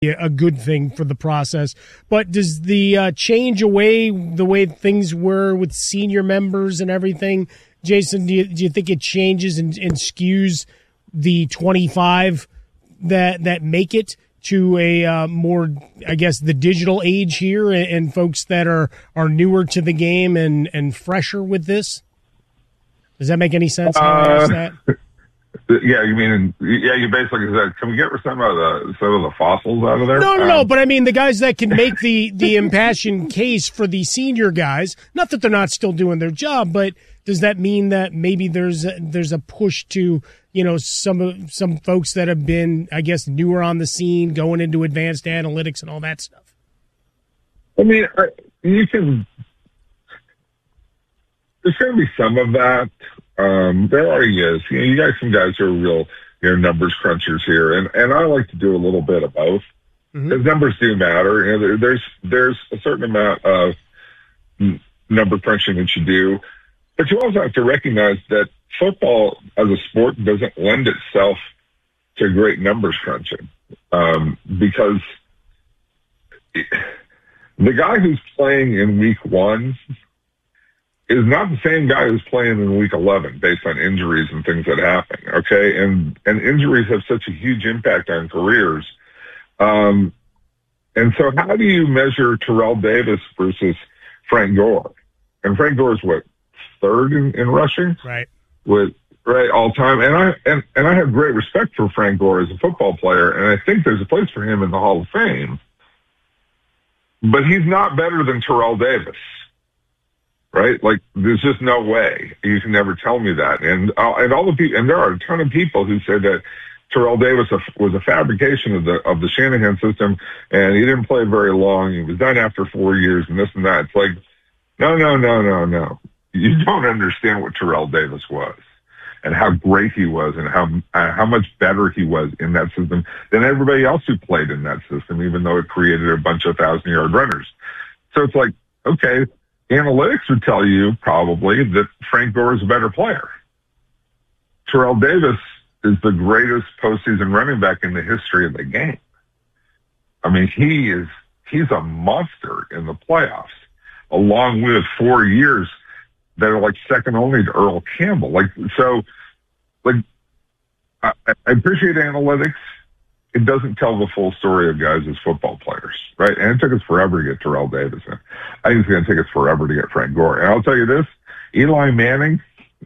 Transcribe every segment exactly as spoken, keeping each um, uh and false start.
a good thing for the process. But does the uh, change away the way things were with senior members and everything, Jason, do you, do you think it changes and, and skews the twenty-five that that make it to a uh, more, I guess, the digital age here, and, and folks that are, are newer to the game and, and fresher with this? Does that make any sense? How I ask that? Yeah, you mean, yeah, you basically said, can we get some of the some of the fossils out of there? No, no, um, no, but I mean the guys that can make the, the impassioned case for the senior guys, not that they're not still doing their job, but does that mean that maybe there's a, there's a push to, you know, some some folks that have been, I guess, newer on the scene, going into advanced analytics and all that stuff? I mean, you can, there's going to be some of that. Um, there already is. You know, you guys, some guys who are real, you know, numbers crunchers here, and, and I like to do a little bit of both because mm-hmm. numbers do matter. You know, there, there's there's a certain amount of number crunching that you do, but you also have to recognize that football as a sport doesn't lend itself to great numbers crunching um, because it, the guy who's playing in week one is not the same guy who's playing in week eleven based on injuries and things that happen. Okay. And, and injuries have such a huge impact on careers. Um, and so how do you measure Terrell Davis versus Frank Gore? And Frank Gore is what, third in, in rushing? Right. With, right. All time. And I, and, and I have great respect for Frank Gore as a football player. And I think there's a place for him in the Hall of Fame, but he's not better than Terrell Davis. Right? Like, there's just no way. You can never tell me that. And, uh, and all the people, and there are a ton of people who say that Terrell Davis was a fabrication of the, of the Shanahan system, and he didn't play very long. He was done after four years and this and that. It's like, no, no, no, no, no. You don't understand what Terrell Davis was and how great he was and how, uh, how much better he was in that system than everybody else who played in that system, even though it created a bunch of thousand yard runners. So it's like, okay, analytics would tell you probably that Frank Gore is a better player. Terrell Davis is the greatest postseason running back in the history of the game. I mean, he is, he's a monster in the playoffs, along with four years that are like second only to Earl Campbell. Like, so, like, I, I appreciate analytics. It doesn't tell the full story of guys as football players, right? And it took us forever to get Terrell Davis in. I think it's going to take us forever to get Frank Gore. And I'll tell you this, Eli Manning,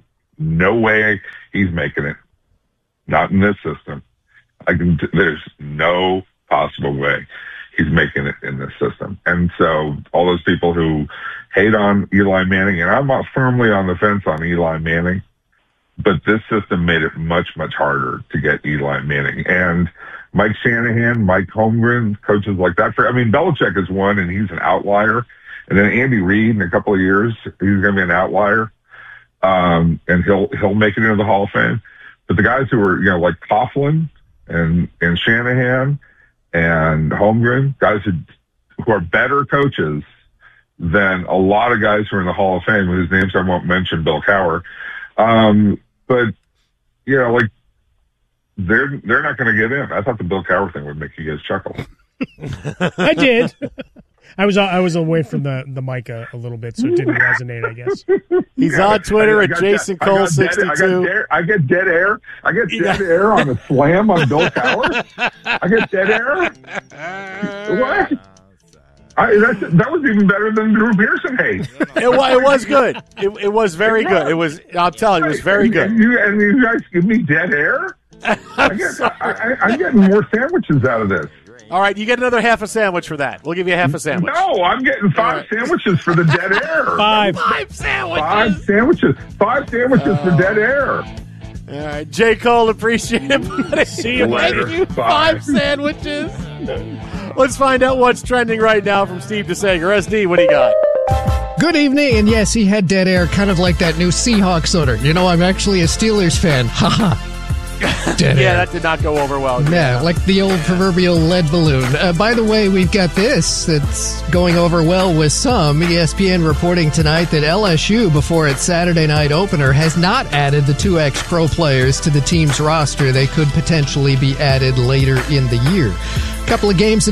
no way he's making it. Not in this system. I can, there's no possible way he's making it in this system. And so all those people who hate on Eli Manning, and I'm not firmly on the fence on Eli Manning, but this system made it much, much harder to get Eli Manning. And Mike Shanahan, Mike Holmgren, coaches like that. For I mean, Belichick is one, and he's an outlier. And then Andy Reid, in a couple of years, he's going to be an outlier, um, and he'll he'll make it into the Hall of Fame. But the guys who are, you know, like Coughlin and and Shanahan and Holmgren, guys who who are better coaches than a lot of guys who are in the Hall of Fame, whose names I won't mention, Bill Cowher. Um, but you know, like. They're they're not going to get in. I thought the Bill Cowher thing would make you guys chuckle. I did. I was I was away from the, the mic a, a little bit, so it didn't resonate, I guess. He's yeah, on Twitter at Jason Cole sixty-two. I get dead air. I get dead air on a slam on Bill Cowher. I get dead air. What? I, that's, that was even better than Drew Pearson hate. It, it was good. It, it was very it good. It was. I'm telling you, it was very good. And you, and you guys give me dead air. I get, I, I, I'm getting more sandwiches out of this. All right, you get another half a sandwich for that. We'll give you a half a sandwich. No, I'm getting five right. sandwiches for the dead air. Five. Five sandwiches. Five sandwiches. Five sandwiches uh, for dead air. All right, J. Cole, appreciate it. See you later. You five sandwiches. Let's find out what's trending right now from Steve DeSager. S D, what do you got? Good evening, and yes, he had dead air, kind of like that new Seahawks owner. You know, I'm actually a Steelers fan. Ha ha. Dead yeah, air. That did not go over well. Yeah, like the old proverbial lead balloon. Uh, by the way, we've got this that's going over well with some. E S P N reporting tonight that L S U, before its Saturday night opener, has not added the two ex-pro players to the team's roster. They could potentially be added later in the year. A couple of games